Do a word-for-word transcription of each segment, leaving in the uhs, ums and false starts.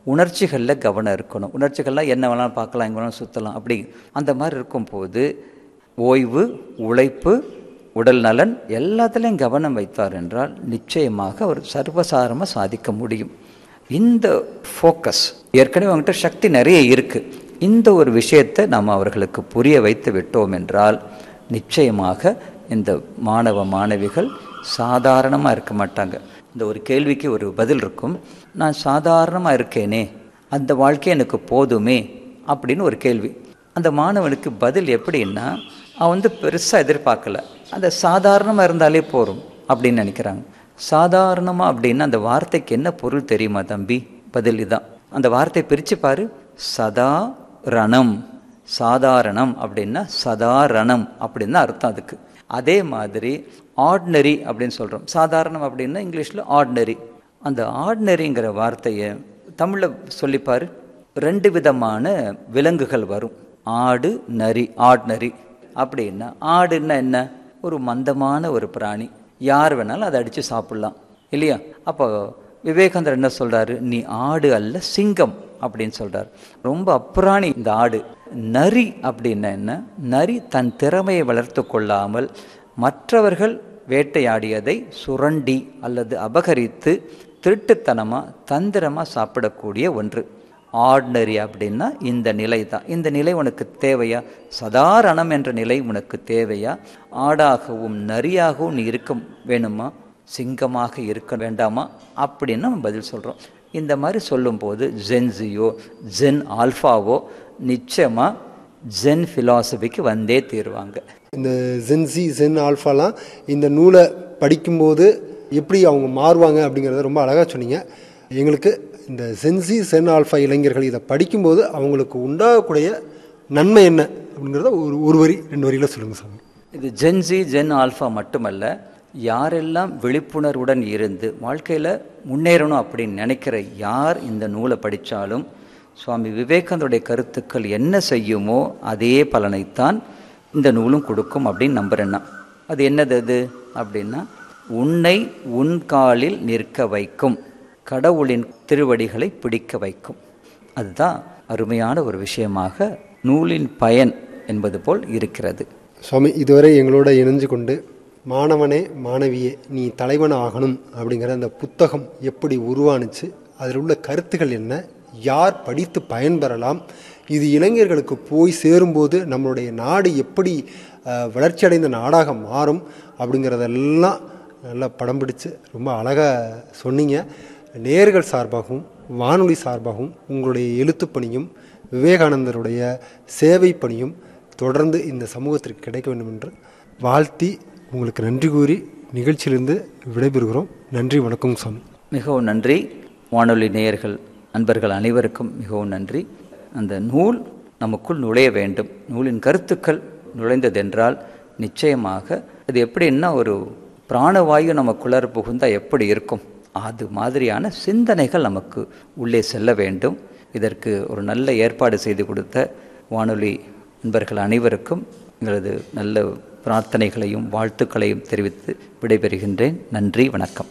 உணர்ச்சிகளில் கவனம் இருக்கணும். உணர்ச்சிகள்லாம் என்ன வேணாலும் பார்க்கலாம், எங்கே வேணாலும் சுற்றலாம், அப்படி அந்த மாதிரி இருக்கும்போது ஓய்வு, உழைப்பு, உடல் நலன் எல்லாத்துலேயும் கவனம் வைத்தார் என்றால் நிச்சயமாக அவர் சர்வசாரமாக சாதிக்க முடியும். இந்த ஃபோக்கஸ் ஏற்கனவே அவங்ககிட்ட சக்தி நிறைய இருக்குது. இந்த ஒரு விஷயத்தை நாம் அவர்களுக்கு புரிய வைத்து விட்டோம் என்றால் நிச்சயமாக இந்த மாணவ மாணவிகள் சாதாரணமாக இருக்க மாட்டாங்க. இந்த ஒரு கேள்விக்கு ஒரு பதில் இருக்கும், நான் சாதாரணமாக இருக்கேனே, அந்த வாழ்க்கை எனக்கு போதுமே அப்படின்னு ஒரு கேள்வி. அந்த மாணவனுக்கு பதில் எப்படின்னா, அவன் வந்து பெருசாக எதிர்பார்க்கல, அந்த சாதாரணமாக இருந்தாலே போதும் அப்படின்னு நினைக்கிறாங்க. சாதாரணமாக அப்படின்னா அந்த வார்த்தைக்கு என்ன பொருள் தெரியுமா தம்பி? பதில் இதுதான். அந்த வார்த்தையை பிரித்து பாரு. சதா ரணம். சாதாரணம் அப்படின்னா சதாரணம் அப்படின்னு அர்த்தம் அதுக்கு. அதே மாதிரி ஆர்டினரி அப்படின்னு சொல்கிறோம். சாதாரணம் அப்படின்னா இங்கிலீஷில் ஆர்டினரி. அந்த ஆர்டினரிங்கிற வார்த்தையை தமிழில் சொல்லிப்பார். ரெண்டு விதமான விலங்குகள் வரும், ஆடு, நரி. ஆர்டினரி அப்படின்னா, ஆடுன்னா என்ன? ஒரு மந்தமான ஒரு பிராணி, யார் வேணாலும் அதை அடித்து சாப்பிட்லாம் இல்லையா? அப்போ விவேகானந்தர் என்ன சொல்கிறாரு? நீ ஆடு அல்ல, சிங்கம் அப்படின்னு சொல்கிறார். ரொம்ப அப்புறாணி இந்த ஆடு. நரி அப்படின்னா என்ன? நரி தன் திறமையை வளர்த்து கொள்ளாமல் மற்றவர்கள் வேட்டையாடியதை சுரண்டி அல்லது அபகரித்து திருட்டுத்தனமாக தந்திரமாக சாப்பிடக்கூடிய ஒன்று. ஆர்டினரி அப்படின்னா இந்த நிலை தான். இந்த நிலை உனக்கு தேவையா? சாதாரணம் என்ற நிலை உனக்கு தேவையா? ஆடாகவும் நரியாகவும் நீ இருக்க வேணுமா? சிங்கமாக இருக்க வேண்டாமா? அப்படின்னு நம்ம பதில் சொல்கிறோம். இந்த மாதிரி சொல்லும்போது ஜென்ஸியோ ஜென் ஆல்ஃபாவோ நிச்சயமாக ஜென் ஃபிலாசபிக்கு வந்தே தீருவாங்க. இந்த ஜென்சி ஜென் ஆல்ஃபாலாம் இந்த நூலை படிக்கும்போது எப்படி அவங்க மாறுவாங்க அப்படிங்கிறத ரொம்ப அழகாக சொன்னீங்க. எங்களுக்கு இந்த ஜென்சி ஜென் ஆல்ஃபா இளைஞர்கள் இதை படிக்கும்போது அவங்களுக்கு உண்டாகக்கூடிய நன்மை என்ன அப்படிங்கிறத ஒரு ஒரு வரி ரெண்டு வரியில் சொல்லுங்கள் சாமி. இது ஜென்சி ஜென் ஆல்ஃபா மட்டுமல்ல, யாரெல்லாம் விழிப்புணர்வுடன் இருந்து வாழ்க்கையில் முன்னேறணும் அப்படின்னு நினைக்கிற யார் இந்த நூலை படித்தாலும் சுவாமி விவேகானந்தருடைய கருத்துக்கள் என்ன செய்யுமோ அதே பலனைத்தான் இந்த நூலும் கொடுக்கும் அப்படின்னு நம்புறேன்னா. அது என்னது அது அப்படின்னா, உன்னை உன் காலில் நிற்க வைக்கும், கடவுளின் திருவடிகளை பிடிக்க வைக்கும். அதுதான் அருமையான ஒரு விஷயமாக நூலின் பயன் என்பது போல் இருக்கிறது. சுவாமி, இதுவரை எங்களோட இணைஞ்சு கொண்டு மாணவனே மாணவியே நீ தலைவன் ஆகணும் அப்படிங்கிற அந்த புத்தகம் எப்படி உருவானுச்சு, அதில் உள்ள கருத்துக்கள் என்ன, யார் படித்து பயன்பெறலாம், இது இளைஞர்களுக்கு போய் சேரும்போது நம்மளுடைய நாடு எப்படி வளர்ச்சியடைந்த நாடாக மாறும் அப்படிங்கிறதெல்லாம் நல்லா படம் பிடிச்சு ரொம்ப அழகாக சொன்னீங்க. நேயர்கள் சார்பாகவும் வானொலி சார்பாகவும் உங்களுடைய எழுத்துப்பணியும் விவேகானந்தருடைய சேவை பணியும் தொடர்ந்து இந்த சமூகத்திற்கு கிடைக்க வேண்டும் என்று வாழ்த்தி உங்களுக்கு நன்றி கூறி நிகழ்ச்சியிலிருந்து விடைபெறுகிறோம். நன்றி, வணக்கம் சாமி. மிகவும் நன்றி. வானொலி நேயர்கள் நண்பர்கள் அனைவருக்கும் மிகவும் நன்றி. அந்த நூல் நமக்குள் நுழைய வேண்டும். நூலின் கருத்துக்கள் நுழைந்ததென்றால் நிச்சயமாக அது எப்படின்னா, ஒரு பிராணவாயு நமக்குள்ளார புகுந்தால் எப்படி இருக்கும், அது மாதிரியான சிந்தனைகள் நமக்கு உள்ளே செல்ல வேண்டும். இதற்கு ஒரு நல்ல ஏற்பாடு செய்து கொடுத்த வானொலி நண்பர்கள் அனைவருக்கும் எங்களது நல்ல பிரார்த்தனைகளையும் வாழ்த்துக்களையும் தெரிவித்து விடைபெறுகின்றேன். நன்றி, வணக்கம்.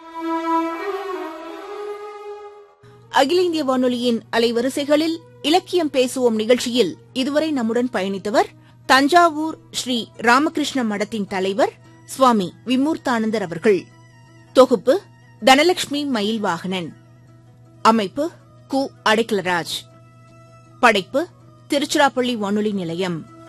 அகில இந்திய வானொலியின் அலைவரிசைகளில் இலக்கியம் பேசுவோம் நிகழ்ச்சியில் இதுவரை நம்முடன் பயணித்தவர் தஞ்சாவூர் ஸ்ரீ ராமகிருஷ்ண மடத்தின் தலைவர் சுவாமி விமூர்த்தானந்தர் அவர்கள். தொகுப்பு தனலட்சுமி மயில்வாகனன். அமைப்பு கு. அடைக்கலராஜ். படைப்பு திருச்சிராப்பள்ளி வானொலி நிலையம்.